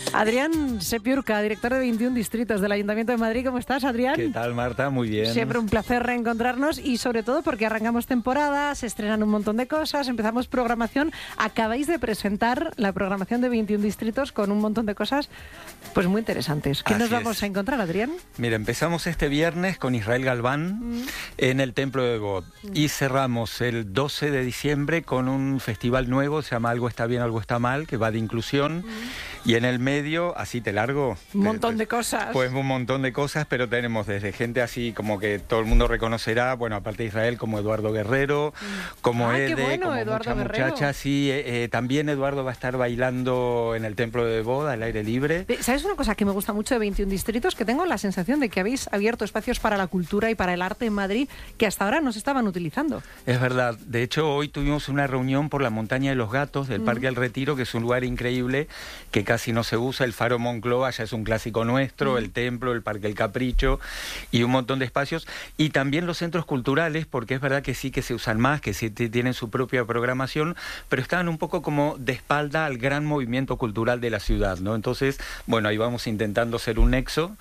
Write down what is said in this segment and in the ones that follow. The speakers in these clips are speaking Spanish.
Adrián Sepiurca, director de 21 distritos del Ayuntamiento de Madrid. ¿Cómo estás, Adrián? ¿Qué tal, Marta? Muy bien. Siempre un placer reencontrarnos y sobre todo porque arrancamos temporada, se estrenan un montón de cosas, empezamos programación. Acabáis de presentar la programación de 21 distritos con un montón de cosas pues muy interesantes. ¿Qué nos vamos a encontrar, Adrián? Mira, empezamos este viernes con Israel Galván en el Templo de Bod y cerramos el 12 de diciembre con un festival nuevo, se llama Algo está bien, algo está mal, que va de inclusión. Y en el medio, así te largo. Un montón de cosas. Pues un montón de cosas, pero tenemos desde gente así como que todo el mundo reconocerá, bueno, aparte de Israel, como Eduardo Guerrero, como Ede, qué bueno, como Eduardo mucha Guerrero. muchacha, sí. También Eduardo va a estar bailando en el Templo de Boda, al aire libre. ¿Sabes una cosa que me gusta mucho de 21 distritos? Que tengo la sensación de que habéis abierto espacios para la cultura y para el arte en Madrid que hasta ahora no se estaban utilizando. Es verdad. De hecho, hoy tuvimos una reunión por la Montaña de los Gatos del Parque del Retiro, que es un lugar increíble que casi no se usa. El Faro Moncloa ya es un clásico nuestro, el Templo, el Parque El Capricho y un montón de espacios. Y también los centros culturales, porque es verdad que sí que se usan más, que sí tienen su propia programación, pero estaban un poco como de espalda al gran movimiento cultural de la ciudad, ¿no? Entonces, bueno, ahí vamos intentando ser un nexo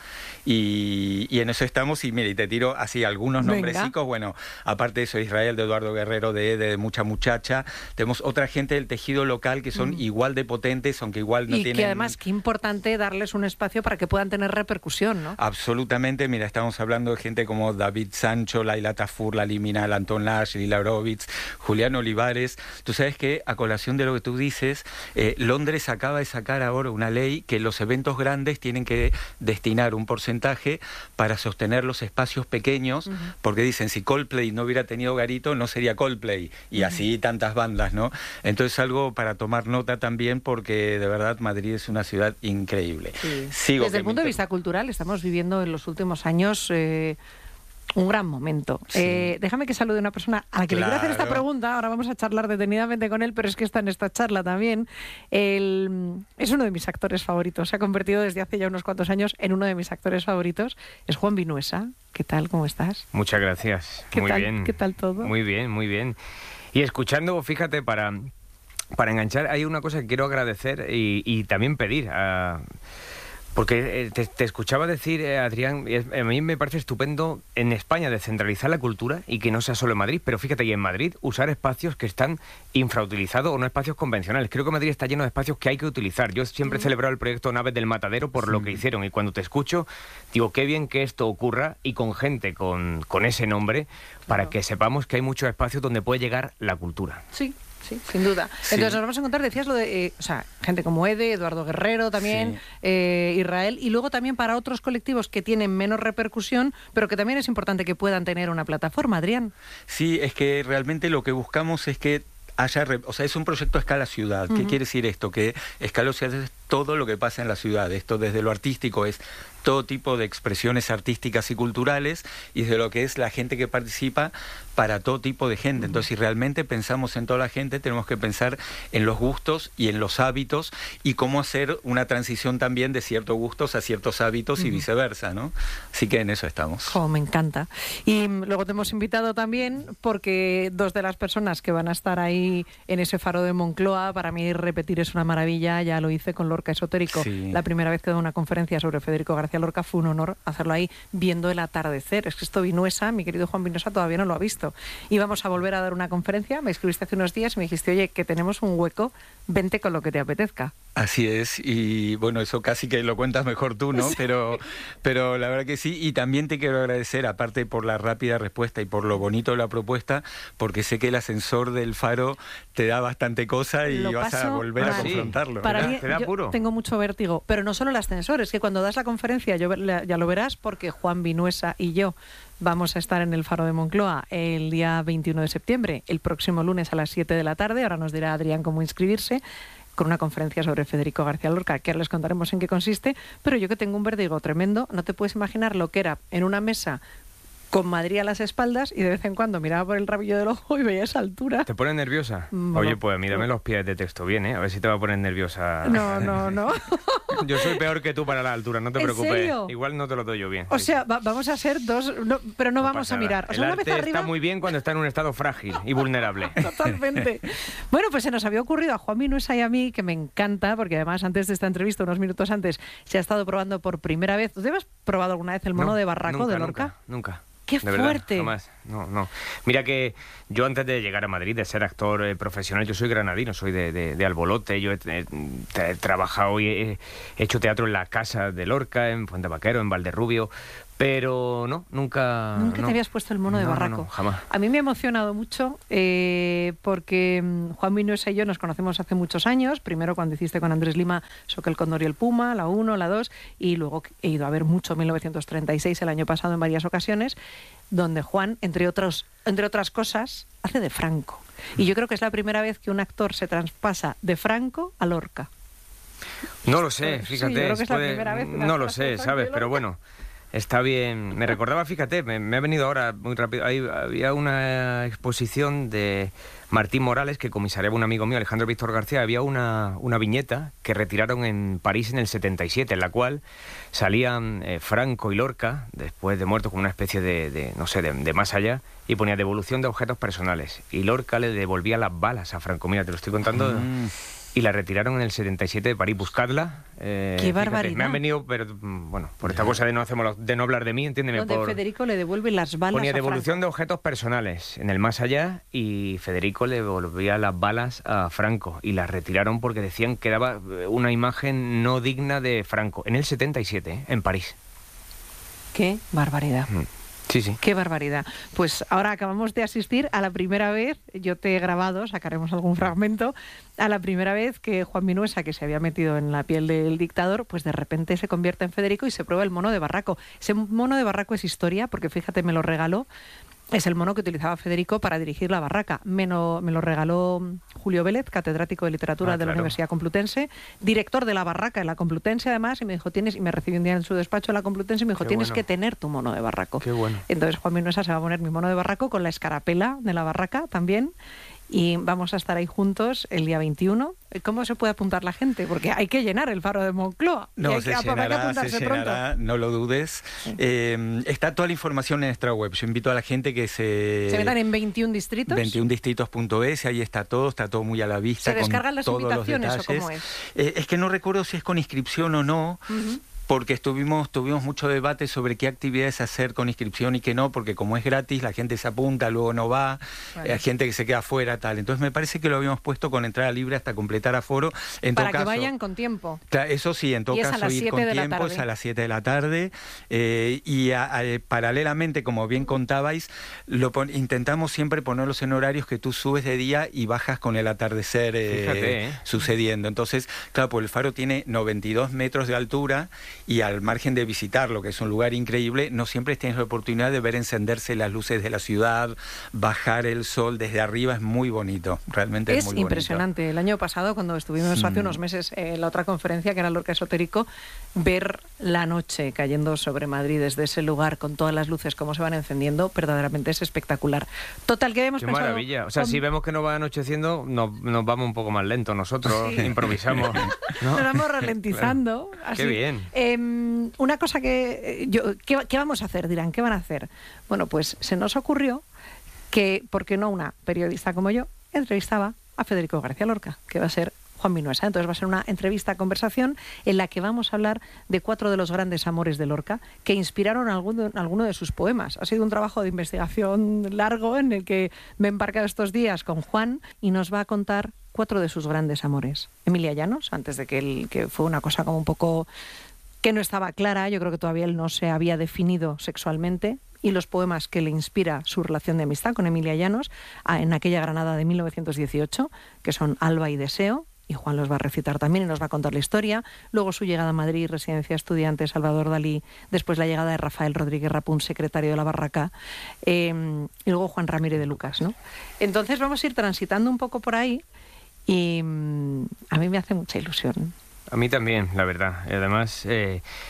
y en eso estamos. Y mira, y te tiro así algunos nombrecicos. Bueno, aparte de eso, Israel, de Eduardo Guerrero, de Ede, de mucha muchacha. Tenemos otra gente del tejido local que son igual de potentes, aunque igual no tienen... Y que además, qué importante darles un espacio para que puedan tener repercusión, ¿no? Absolutamente. Mira, estamos hablando de gente como David Sancho, Laila Tafur, Lali Minal, Anton Lash, Lila Orovitz, Julián Olivares. Tú sabes que, a colación de lo que tú dices, Londres acaba de sacar ahora una ley que los eventos grandes tienen que destinar un porcentaje para sostener los espacios pequeños, porque dicen, si Coldplay no hubiera tenido garito, no sería Coldplay, y así tantas bandas, ¿no? Entonces, algo para tomar nota también, porque de verdad Madrid es una ciudad increíble. Sí. Desde el punto de vista cultural, estamos viviendo en los últimos años un gran momento. Sí. Déjame que salude a una persona a la que le quiero hacer esta pregunta. Ahora vamos a charlar detenidamente con él, pero es que está en esta charla también. Es uno de mis actores favoritos. Se ha convertido desde hace ya unos cuantos años en uno de mis actores favoritos. Es Juan Vinuesa. ¿Qué tal? ¿Cómo estás? Muchas gracias. Muy bien. ¿Qué tal todo? Muy bien, muy bien. Y escuchando, fíjate, para enganchar, hay una cosa que quiero agradecer y también pedir porque te escuchaba decir, Adrián, a mí me parece estupendo en España descentralizar la cultura y que no sea solo en Madrid, pero fíjate, y en Madrid usar espacios que están infrautilizados o no espacios convencionales. Creo que Madrid está lleno de espacios que hay que utilizar. Yo siempre he celebrado el proyecto Naves del Matadero por lo que hicieron, y cuando te escucho, digo, qué bien que esto ocurra y con gente con ese nombre, para que sepamos que hay muchos espacios donde puede llegar la cultura. Sí. Sí, sin duda. Sí. Entonces nos vamos a encontrar, decías lo de, gente como Ede, Eduardo Guerrero también, Israel, y luego también para otros colectivos que tienen menos repercusión, pero que también es importante que puedan tener una plataforma, Adrián. Sí, es que realmente lo que buscamos es que es un proyecto a escala ciudad. ¿Qué quiere decir esto? Que escala ciudad es todo lo que pasa en la ciudad. Esto desde lo artístico es todo tipo de expresiones artísticas y culturales, y de lo que es la gente que participa para todo tipo de gente. Entonces, si realmente pensamos en toda la gente, tenemos que pensar en los gustos y en los hábitos, y cómo hacer una transición también de ciertos gustos a ciertos hábitos y viceversa, ¿no? Así que en eso estamos. Oh, me encanta. Y luego te hemos invitado también porque dos de las personas que van a estar ahí en ese faro de Moncloa, para mí repetir es una maravilla. Ya lo hice con Lorca Esotérico, la primera vez que doy una conferencia sobre Federico García Lorca, fue un honor hacerlo ahí viendo el atardecer. Es que esto Vinuesa, mi querido Juan Vinuesa, todavía no lo ha visto. Y vamos a volver a dar una conferencia. Me escribiste hace unos días y me dijiste, oye, que tenemos un hueco, vente con lo que te apetezca. Así es, y bueno, eso casi que lo cuentas mejor tú, ¿no? Sí. Pero la verdad que sí, y también te quiero agradecer, aparte por la rápida respuesta y por lo bonito de la propuesta, porque sé que el ascensor del faro te da bastante cosa y vas a volver a confrontarlo. Para mí, te da puro. Tengo mucho vértigo, pero no solo el ascensor, es que cuando das la conferencia, ya lo verás, porque Juan Vinuesa y yo vamos a estar en el Faro de Moncloa el día 21 de septiembre, el próximo lunes a las 7 de la tarde. Ahora nos dirá Adrián cómo inscribirse, con una conferencia sobre Federico García Lorca, que ahora les contaremos en qué consiste, pero yo que tengo un vértigo tremendo, no te puedes imaginar lo que era en una mesa con Madrid a las espaldas y de vez en cuando miraba por el rabillo del ojo y veía esa altura. ¿Te pones nerviosa? No, Oye, pues mírame los pies de texto bien, ¿eh? A ver si te va a poner nerviosa. No. Yo soy peor que tú para la altura, no te preocupes. ¿En serio? Igual no te lo doy yo bien. O sea, vamos a ser dos, pero no vamos pasa a mirar. nada. O sea, El una vez arte arriba... está muy bien cuando está en un estado frágil y vulnerable. Totalmente. Bueno, pues se nos había ocurrido a Juan Minuesa y a mí, que me encanta, porque además antes de esta entrevista, unos minutos antes, se ha estado probando por primera vez. ¿Tú te has probado alguna vez el mono de Barraco de Lorca? Nunca. ¡Qué de fuerte! Verdad, jamás. No. Mira que yo antes de llegar a Madrid, de ser actor profesional, yo soy granadino, soy de Albolote. Yo he trabajado y he hecho teatro en la Casa de Lorca, en Fuente Vaquero, en Valderrubio. Pero nunca... Nunca te habías puesto el mono de Barraco. No, jamás. A mí me ha emocionado mucho porque Juan Minuesa y yo nos conocemos hace muchos años. Primero cuando hiciste con Andrés Lima Soque el Cóndor y el Puma, la 1, la 2, y luego he ido a ver mucho 1936 el año pasado en varias ocasiones, donde Juan, entre otras cosas, hace de Franco. Y yo creo que es la primera vez que un actor se traspasa de Franco a Lorca. No lo sé, fíjate. Sí, yo creo que es la primera vez. No lo sé, ¿sabes? Pero bueno... Está bien. Me recordaba, fíjate, me ha venido ahora muy rápido. Había una exposición de Martín Morales que comisariaba un amigo mío, Alejandro Víctor García. Había una viñeta que retiraron en París en el 77, en la cual salían Franco y Lorca, después de muertos, como una especie de más allá, y ponía devolución de objetos personales. Y Lorca le devolvía las balas a Franco. Mira, te lo estoy contando... Y la retiraron en el 77 de París. Buscadla. ¡Qué barbaridad! Fíjate, me han venido, pero bueno, por esta cosa de no hablar de mí, entiéndeme. Donde Federico le devuelve las balas ponía a devolución Franco. de objetos personales en el más allá y Federico le devolvía las balas a Franco y las retiraron porque decían que daba una imagen no digna de Franco. En el 77, en París. ¡Qué barbaridad! Sí. ¡Qué barbaridad! Pues ahora acabamos de asistir a la primera vez, yo te he grabado, sacaremos algún fragmento, a la primera vez que Juan Minuesa, que se había metido en la piel del dictador, pues de repente se convierte en Federico y se prueba el mono de Barraco. Ese mono de Barraco es historia, porque fíjate, me lo regaló. Es el mono que utilizaba Federico para dirigir la Barraca. Me lo regaló Julio Vélez, catedrático de literatura de la Universidad Complutense, director de la Barraca en la Complutense además, y me dijo, y me recibió un día en su despacho en la Complutense y me dijo, tienes que tener tu mono de Barraco. Qué bueno. Entonces Juan Minuesa se va a poner mi mono de Barraco con la escarapela de la Barraca también. Y vamos a estar ahí juntos el día 21. ¿Cómo se puede apuntar la gente? Porque hay que llenar el faro de Moncloa. No, se llenará, no lo dudes. Sí. Está toda la información en nuestra web. Yo invito a la gente que se metan en 21 distritos. 21distritos.es, ahí está todo muy a la vista. ¿Se descargan las invitaciones o cómo es? Es que no recuerdo si es con inscripción o no. Porque tuvimos mucho debate sobre qué actividades hacer con inscripción y qué no, porque como es gratis, la gente se apunta, luego no va, hay gente que se queda fuera, tal. Entonces me parece que lo habíamos puesto con entrada libre hasta completar aforo. Para que vayan con tiempo. Eso sí, en todo caso ir con tiempo, es a las 7 de la tarde. Paralelamente, como bien contabais, intentamos siempre ponerlos en horarios que tú subes de día y bajas con el atardecer sucediendo. Entonces, claro, pues el faro tiene 92 metros de altura y al margen de visitarlo, que es un lugar increíble, no siempre tienes la oportunidad de ver encenderse las luces de la ciudad, bajar el sol desde arriba, es muy bonito, realmente es muy bonito. Es impresionante. El año pasado, cuando estuvimos hace unos meses en la otra conferencia, que era Lorca Esotérico, ver la noche cayendo sobre Madrid desde ese lugar, con todas las luces, cómo se van encendiendo, verdaderamente es espectacular. Total, que hemos pensado... ¡Qué maravilla! O sea, si vemos que no va anocheciendo, nos vamos un poco más lento nosotros, improvisamos. ¿No? Nos vamos ralentizando. Claro. Así. ¡Qué bien! Una cosa ¿qué vamos a hacer? Dirán, ¿qué van a hacer? Bueno, pues se nos ocurrió que, ¿por qué no una periodista como yo entrevistaba a Federico García Lorca, que va a ser Juan Minuesa? Entonces va a ser una entrevista-conversación en la que vamos a hablar de 4 de los grandes amores de Lorca que inspiraron alguno de sus poemas. Ha sido un trabajo de investigación largo en el que me he embarcado estos días con Juan y nos va a contar 4 de sus grandes amores. Emilia Llanos, antes de que fue una cosa como un poco que no estaba clara, yo creo que todavía él no se había definido sexualmente, y los poemas que le inspira su relación de amistad con Emilia Llanos en aquella Granada de 1918, que son Alba y Deseo, y Juan los va a recitar también y nos va a contar la historia. Luego su llegada a Madrid, residencia estudiante, Salvador Dalí, después la llegada de Rafael Rodríguez Rapún, secretario de la Barraca, y luego Juan Ramírez de Lucas, ¿no? Entonces vamos a ir transitando un poco por ahí y a mí me hace mucha ilusión. A mí también, la verdad. Además,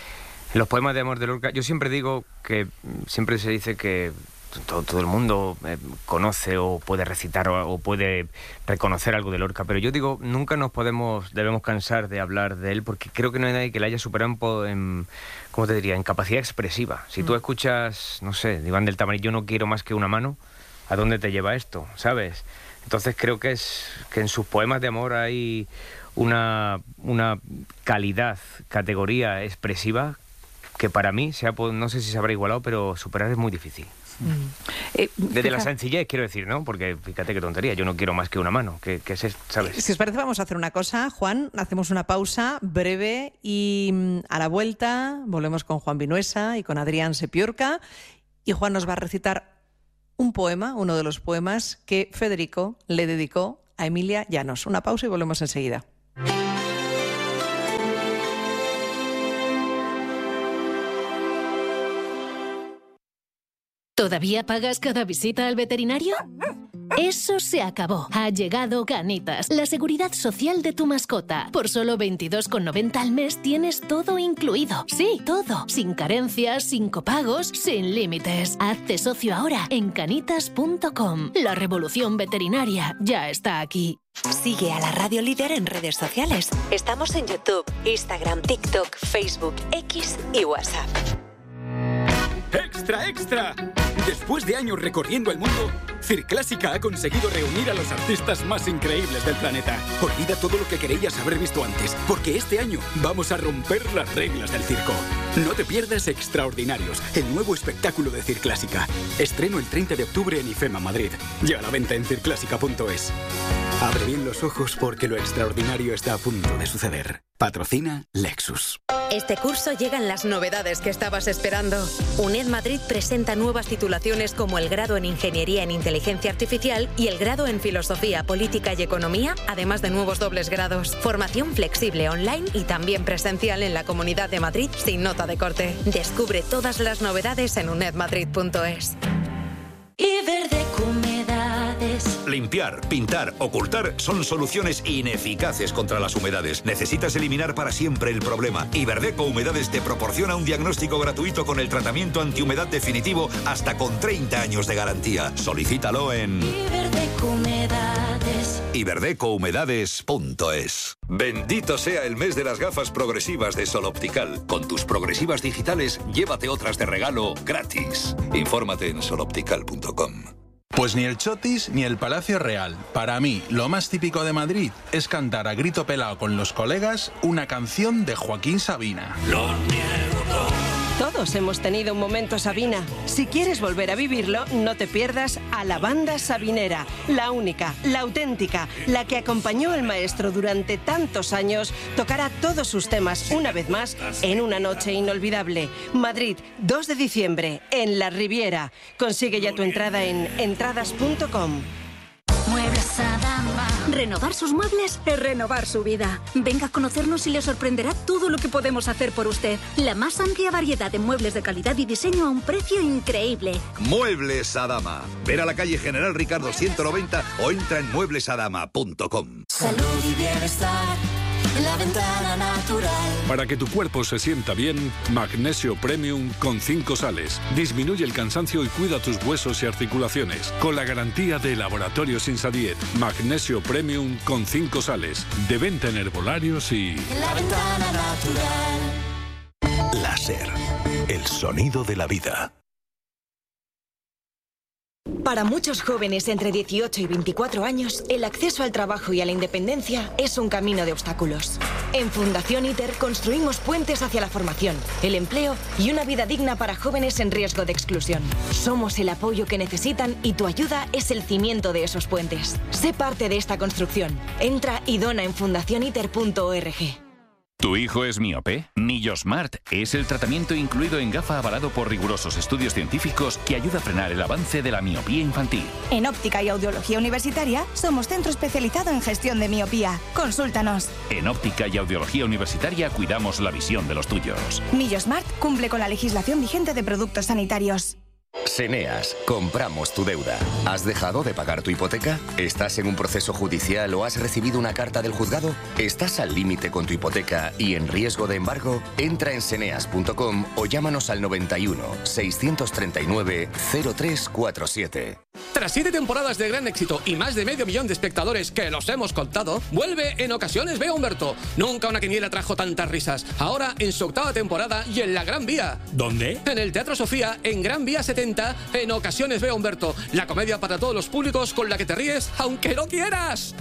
Los poemas de amor de Lorca, yo siempre digo que, siempre se dice que todo el mundo conoce o puede recitar o puede reconocer algo de Lorca, pero yo digo, nunca debemos cansar de hablar de él, porque creo que no hay nadie que le haya superado en ¿cómo te diría?, en capacidad expresiva. Si tú escuchas, no sé, Iván del Tamarit, yo no quiero más que una mano, ¿a dónde te lleva esto?, ¿sabes? Entonces creo que en sus poemas de amor hay una calidad, categoría expresiva que para mí, no sé si se habrá igualado, pero superar es muy difícil. Desde la sencillez, quiero decir, ¿no? Porque fíjate qué tontería, yo no quiero más que una mano, que es, ¿sabes? Si os parece, vamos a hacer una cosa, Juan, hacemos una pausa breve y a la vuelta volvemos con Juan Vinuesa y con Adrián Sepiorca, y Juan nos va a recitar un poema, uno de los poemas que Federico le dedicó a Emilia Llanos. Una pausa y volvemos enseguida. ¿Todavía pagas cada visita al veterinario? Eso se acabó. Ha llegado Canitas, la seguridad social de tu mascota. Por solo 22,90 al mes tienes todo incluido. Sí, todo. Sin carencias, sin copagos, sin límites. Hazte socio ahora en canitas.com. La revolución veterinaria ya está aquí. Sigue a la Radio Líder en redes sociales. Estamos en YouTube, Instagram, TikTok, Facebook, X y WhatsApp. ¡Extra, extra! Después de años recorriendo el mundo, Circlásica ha conseguido reunir a los artistas más increíbles del planeta. Olvida todo lo que creías haber visto antes, porque este año vamos a romper las reglas del circo. No te pierdas Extraordinarios, el nuevo espectáculo de Circlásica. Estreno el 30 de octubre en IFEMA Madrid. Ya a la venta en circlásica.es. Abre bien los ojos porque lo extraordinario está a punto de suceder. Patrocina Lexus. Este curso llegan las novedades que estabas esperando. UNED Madrid presenta nuevas titulaciones como el grado en Ingeniería en Inteligencia Artificial y el grado en Filosofía, Política y Economía, además de nuevos dobles grados. Formación flexible online y también presencial en la Comunidad de Madrid sin nota de corte. Descubre todas las novedades en unedmadrid.es. Iberdeco Humedades. Limpiar, pintar, ocultar son soluciones ineficaces contra las humedades. Necesitas eliminar para siempre el problema. Iberdeco Humedades te proporciona un diagnóstico gratuito con el tratamiento antihumedad definitivo hasta con 30 años de garantía. Solicítalo en Iberdeco Humedades. iberdecohumedades.es. Bendito sea el mes de las gafas progresivas de Sol Optical. Con tus progresivas digitales, llévate otras de regalo gratis. Infórmate en soloptical.com. Pues ni el Chotis ni el Palacio Real. Para mí, lo más típico de Madrid es cantar a grito pelado con los colegas una canción de Joaquín Sabina. Lo niego todo. Todos hemos tenido un momento Sabina. Si quieres volver a vivirlo, no te pierdas a la banda sabinera. La única, la auténtica, la que acompañó al maestro durante tantos años, tocará todos sus temas una vez más en una noche inolvidable. Madrid, 2 de diciembre, en La Riviera. Consigue ya tu entrada en entradas.com. Muebles Adama. Renovar sus muebles es renovar su vida. Venga a conocernos y le sorprenderá todo lo que podemos hacer por usted. La más amplia variedad de muebles de calidad y diseño a un precio increíble. Muebles Adama. Ver a la calle General Ricardo 190 o entra en mueblesadama.com. Salud y bienestar. La ventana natural. Para que tu cuerpo se sienta bien, Magnesio Premium con 5 sales. Disminuye el cansancio y cuida tus huesos y articulaciones. Con la garantía de Laboratorios Insadiet. Magnesio Premium con 5 sales. De venta en herbolarios y... La ventana natural. Láser. El sonido de la vida. Para muchos jóvenes entre 18 y 24 años, el acceso al trabajo y a la independencia es un camino de obstáculos. En Fundación ITER construimos puentes hacia la formación, el empleo y una vida digna para jóvenes en riesgo de exclusión. Somos el apoyo que necesitan y tu ayuda es el cimiento de esos puentes. Sé parte de esta construcción. Entra y dona en fundacioniter.org. ¿Tu hijo es miope? Millosmart es el tratamiento incluido en gafa avalado por rigurosos estudios científicos que ayuda a frenar el avance de la miopía infantil. En Óptica y Audiología Universitaria somos centro especializado en gestión de miopía. Consúltanos. En Óptica y Audiología Universitaria cuidamos la visión de los tuyos. Millosmart cumple con la legislación vigente de productos sanitarios. Seneas, compramos tu deuda. ¿Has dejado de pagar tu hipoteca? ¿Estás en un proceso judicial o has recibido una carta del juzgado? ¿Estás al límite con tu hipoteca y en riesgo de embargo? Entra en seneas.com o llámanos al 91 639 0347. Tras 7 temporadas de gran éxito y más de 500.000 de espectadores que los hemos contado, vuelve En Ocasiones Veo a Humberto. Nunca una quiniela trajo tantas risas. Ahora en su 8ª temporada y en la Gran Vía. ¿Dónde? En el Teatro Sofía, en Gran Vía 70, En Ocasiones Veo a Humberto. La comedia para todos los públicos con la que te ríes aunque no quieras.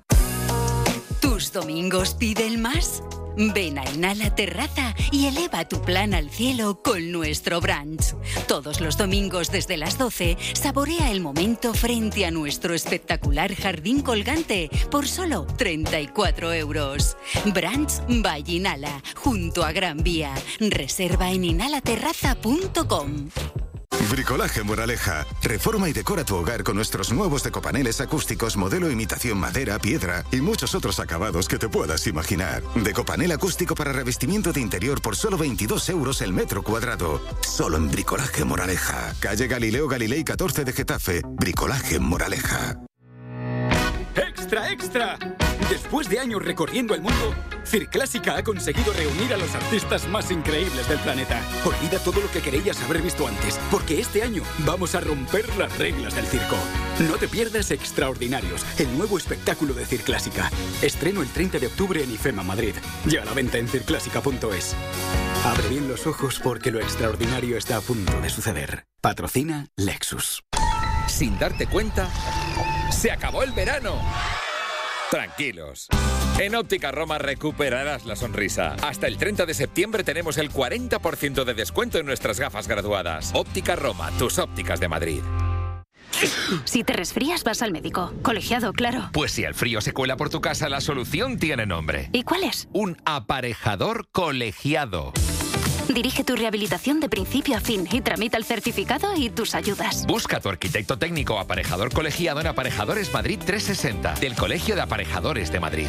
¿Tus domingos piden más? Ven a Inhala Terraza y eleva tu plan al cielo con nuestro brunch. Todos los domingos desde las 12, saborea el momento frente a nuestro espectacular jardín colgante por solo 34 euros. Brunch by Inhala, junto a Gran Vía. Reserva en inhalaterraza.com. Bricolaje Moraleja. Reforma y decora tu hogar con nuestros nuevos decopaneles acústicos modelo imitación madera, piedra y muchos otros acabados que te puedas imaginar. Decopanel acústico para revestimiento de interior por solo 22 euros el metro cuadrado. Solo en Bricolaje Moraleja. Calle Galileo Galilei 14 de Getafe. Bricolaje Moraleja. ¡Extra, extra! Después de años recorriendo el mundo, Circlásica ha conseguido reunir a los artistas más increíbles del planeta. Olvida todo lo que creías haber visto antes, porque este año vamos a romper las reglas del circo. No te pierdas Extraordinarios, el nuevo espectáculo de Circlásica. Estreno el 30 de octubre en IFEMA Madrid. Ya a la venta en circlásica.es. Abre bien los ojos porque lo extraordinario está a punto de suceder. Patrocina Lexus. Sin darte cuenta, ¡se acabó el verano! Tranquilos. En Óptica Roma recuperarás la sonrisa. Hasta el 30 de septiembre tenemos el 40% de descuento en nuestras gafas graduadas. Óptica Roma, tus ópticas de Madrid. Si te resfrías, vas al médico. Colegiado, claro. Pues si el frío se cuela por tu casa, la solución tiene nombre. ¿Y cuál es? Un aparejador colegiado. Dirige tu rehabilitación de principio a fin y tramita el certificado y tus ayudas. Busca a tu arquitecto técnico o aparejador colegiado en Aparejadores Madrid 360, del Colegio de Aparejadores de Madrid.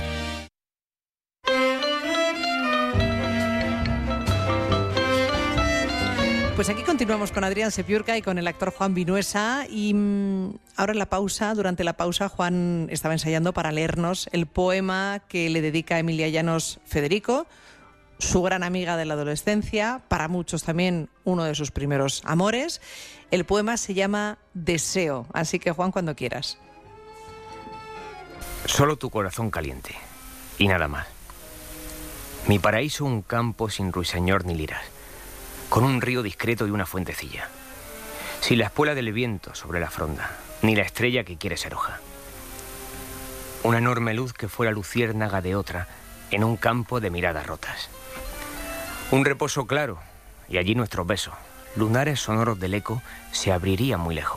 Pues aquí continuamos con Adrián Sepiurca y con el actor Juan Vinuesa y ahora durante la pausa, Juan estaba ensayando para leernos el poema que le dedica a Emilia Llanos Federico, su gran amiga de la adolescencia, para muchos también uno de sus primeros amores. El poema se llama Deseo, así que Juan, cuando quieras. Solo tu corazón caliente, y nada más. Mi paraíso un campo sin ruiseñor ni liras, con un río discreto y una fuentecilla, sin la espuela del viento sobre la fronda, ni la estrella que quiere ser hoja. Una enorme luz que fuera luciérnaga de otra, en un campo de miradas rotas. Un reposo claro, y allí nuestros besos, lunares sonoros del eco, se abrirían muy lejos.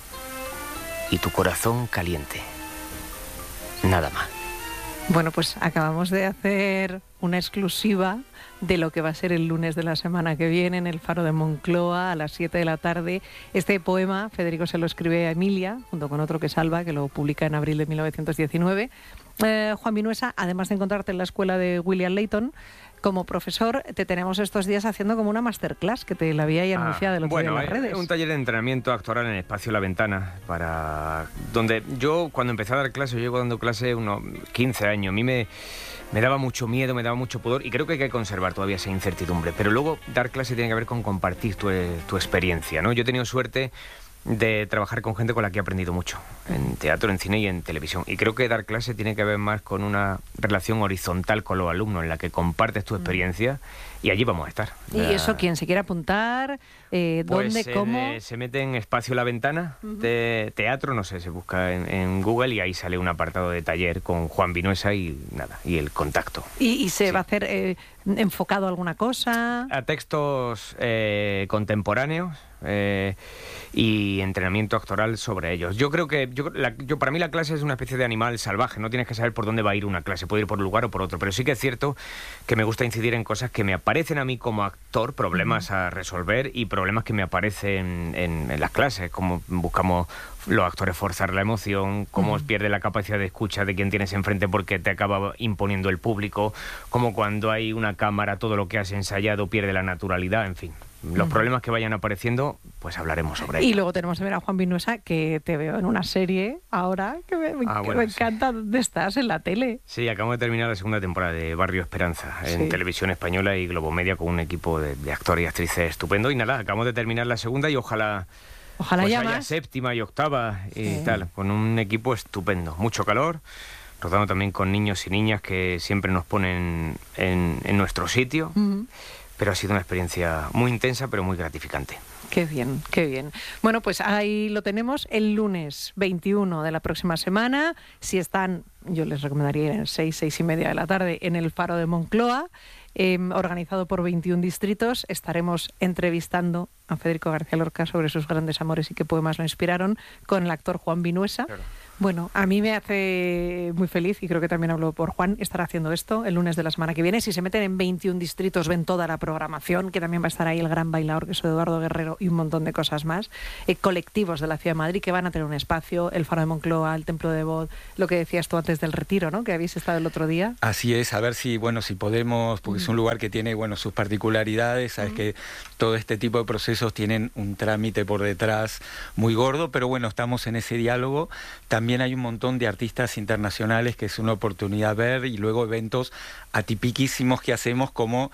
Y tu corazón caliente. Nada más. Bueno, pues acabamos de hacer una exclusiva de lo que va a ser el lunes de la semana que viene en el Faro de Moncloa a las 7 de la tarde. Este poema, Federico se lo escribe a Emilia, junto con otro que Salva, que lo publica en abril de 1919. Juan Vinuesa, además de encontrarte en la escuela de William Layton, como profesor, te tenemos estos días haciendo como una masterclass, que te la había ahí anunciado el otro día en las redes. Un taller de entrenamiento actoral en el Espacio La Ventana, donde yo, cuando empecé a dar clases, yo llevo dando clases unos 15 años, a mí me daba mucho miedo, me daba mucho pudor, y creo que hay que conservar todavía esa incertidumbre, pero luego dar clase tiene que ver con compartir tu experiencia, ¿no? Yo he tenido suerte de trabajar con gente con la que he aprendido mucho, en teatro, en cine y en televisión. Y creo que dar clase tiene que ver más con una relación horizontal con los alumnos, en la que compartes tu experiencia, y allí vamos a estar. ¿Y eso quién se quiere apuntar? ¿Dónde? ¿Cómo? Se mete en Espacio La Ventana, de teatro, no sé, se busca en Google y ahí sale un apartado de taller con Juan Vinuesa y el contacto. ¿Y se va a hacer enfocado a alguna cosa? A textos contemporáneos, y entrenamiento actoral sobre ellos. Yo creo que para mí la clase es una especie de animal salvaje, no tienes que saber por dónde va a ir una clase, puede ir por un lugar o por otro, pero sí que es cierto que me gusta incidir en cosas que me aparecen a mí como actor, problemas a resolver y problemas que me aparecen en las clases, como buscamos los actores forzar la emoción, cómo pierde la capacidad de escucha de quien tienes enfrente porque te acaba imponiendo el público, como cuando hay una cámara todo lo que has ensayado pierde la naturalidad, en fin. los problemas que vayan apareciendo, pues hablaremos sobre ello. Y luego tenemos que ver a Juan Vinuesa, que te veo en una serie ahora, que me encanta. ¿Dónde estás? En la tele. Sí, acabamos de terminar la segunda temporada de Barrio Esperanza, en Televisión Española y Globomedia, con un equipo de actores y actrices estupendo. Y nada, acabamos de terminar la segunda y ojalá pues haya séptima y octava y tal, con un equipo estupendo. Mucho calor, rodando también con niños y niñas que siempre nos ponen en nuestro sitio. Pero ha sido una experiencia muy intensa, pero muy gratificante. Qué bien, qué bien. Bueno, pues ahí lo tenemos el lunes 21 de la próxima semana. Si están, yo les recomendaría ir en 6:30 de la tarde en el Faro de Moncloa, organizado por 21 distritos. Estaremos entrevistando a Federico García Lorca sobre sus grandes amores y qué poemas lo inspiraron, con el actor Juan Vinuesa. Claro. Bueno, a mí me hace muy feliz, y creo que también hablo por Juan, estar haciendo esto el lunes de la semana que viene. Si se meten en 21 distritos, ven toda la programación, que también va a estar ahí el gran bailador, que es Eduardo Guerrero, y un montón de cosas más. Colectivos de la Ciudad de Madrid que van a tener un espacio, el Faro de Moncloa, el Templo de Bod, lo que decías tú antes del retiro, ¿no?, que habéis estado el otro día. Así es, a ver si podemos, porque es un lugar que tiene, sus particularidades, sabes que todo este tipo de procesos tienen un trámite por detrás muy gordo, pero bueno, estamos en ese diálogo. También hay un montón de artistas internacionales que es una oportunidad ver, y luego eventos atipiquísimos que hacemos, como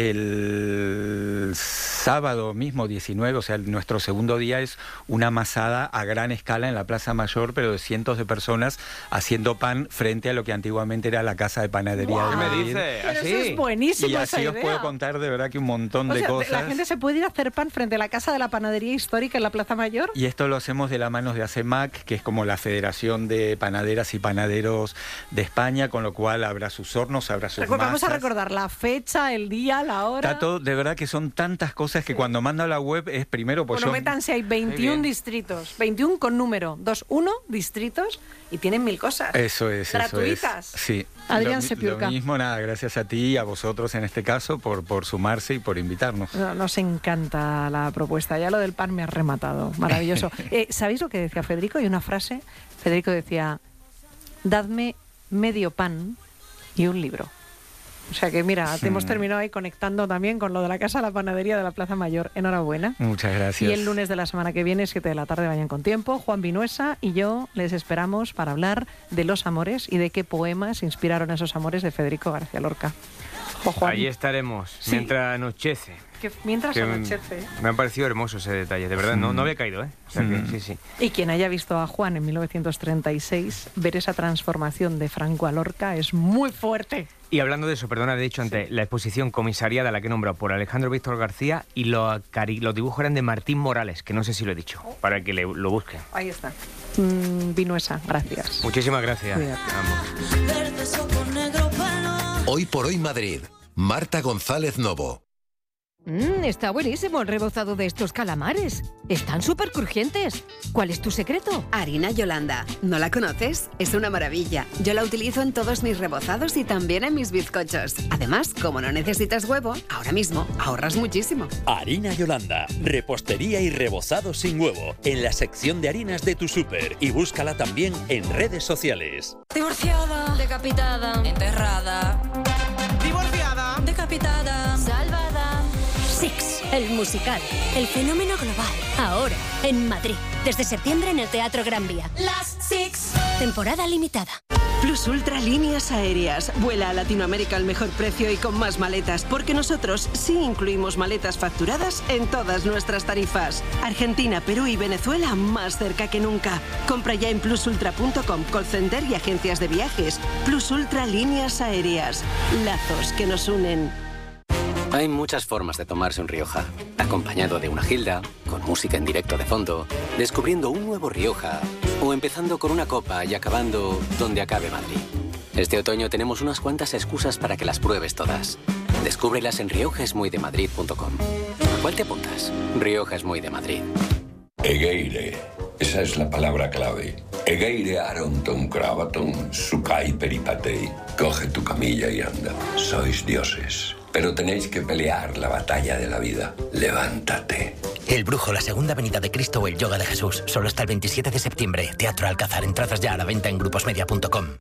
el sábado mismo 19, o sea, nuestro segundo día es una masada a gran escala en la Plaza Mayor, pero de cientos de personas haciendo pan frente a lo que antiguamente era la Casa de Panadería de Madrid. ¿Qué me dice? Pero eso es buenísimo. Y así os puedo contar de verdad que un montón de cosas. La gente se puede ir a hacer pan frente a la Casa de la Panadería Histórica en la Plaza Mayor. Y esto lo hacemos de la mano de ACEMAC, que es como la Federación de Panaderas y Panaderos de España, con lo cual habrá sus hornos, habrá sus masas. Vamos a recordar la fecha, el día, la hora. Está todo, de verdad que son tantas cosas que cuando mando a la web es primero... Bueno, métanse, hay 21 distritos, 21 con número, 21 distritos, y tienen 1000 cosas. Eso es. Gratuitas. Sí. Adrián Sepiurka. Lo mismo, nada, gracias a ti y a vosotros en este caso por sumarse y por invitarnos. Nos encanta la propuesta, ya lo del pan me ha rematado, maravilloso. ¿Sabéis lo que decía Federico? Hay una frase, Federico decía: dadme medio pan y un libro. O sea que mira, te hemos terminado ahí conectando también con lo de la Casa de la Panadería de la Plaza Mayor. Enhorabuena. Muchas gracias. Y el lunes de la semana que viene, 7 de la tarde, vayan con tiempo. Juan Vinuesa y yo les esperamos para hablar de los amores y de qué poemas inspiraron esos amores de Federico García Lorca. Ahí estaremos, mientras anochece. Mientras anochece. Me ha parecido hermoso ese detalle, de verdad, no había caído, ¿eh? O sea que, sí. Y quien haya visto a Juan en 1936, ver esa transformación de Franco a Lorca es muy fuerte. Y hablando de eso, perdona, he dicho antes, la exposición comisariada, la que he nombrado por Alejandro Víctor García, y los dibujos eran de Martín Morales, que no sé si lo he dicho, para que lo busquen. Ahí está. Vinuesa, gracias. Muchísimas gracias. Hoy por hoy Madrid. Marta González Novo. Está buenísimo el rebozado de estos calamares. Están súper crujientes. ¿Cuál es tu secreto? Harina Yolanda. ¿No la conoces? Es una maravilla. Yo la utilizo en todos mis rebozados y también en mis bizcochos. Además, como no necesitas huevo, ahora mismo ahorras muchísimo. Harina Yolanda. Repostería y rebozado sin huevo. En la sección de harinas de tu súper. Y búscala también en redes sociales. Divorciada, decapitada, enterrada. Divorciada, decapitada, salvada. Six, el musical, el fenómeno global, ahora en Madrid, desde septiembre en el Teatro Gran Vía. Las Six. Temporada limitada. Plus Ultra Líneas Aéreas. Vuela a Latinoamérica al mejor precio y con más maletas, porque nosotros sí incluimos maletas facturadas en todas nuestras tarifas. Argentina, Perú y Venezuela más cerca que nunca. Compra ya en plusultra.com, call center y agencias de viajes. Plus Ultra Líneas Aéreas. Lazos que nos unen. Hay muchas formas de tomarse un Rioja. Acompañado de una gilda, con música en directo de fondo, descubriendo un nuevo Rioja, o empezando con una copa y acabando donde acabe Madrid. Este otoño tenemos unas cuantas excusas para que las pruebes todas. Descúbrelas en riojaesmuydemadrid.com. ¿A cuál te apuntas? Rioja es muy de Madrid. Egeire. Esa es la palabra clave. Egeire aronton cravaton sukai peripatei. Coge tu camilla y anda. Sois dioses. Pero tenéis que pelear la batalla de la vida. Levántate. El Brujo, la Segunda Venida de Cristo o el Yoga de Jesús. Solo hasta el 27 de septiembre. Teatro Alcázar. Entradas ya a la venta en gruposmedia.com.